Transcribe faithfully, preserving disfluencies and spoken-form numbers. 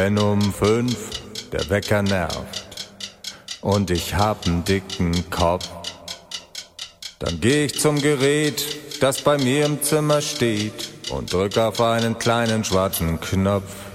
Wenn um fünf der Wecker nervt und ich hab 'n dicken Kopf, dann geh ich zum Gerät, das bei mir im Zimmer steht, und drück auf einen kleinen schwarzen Knopf.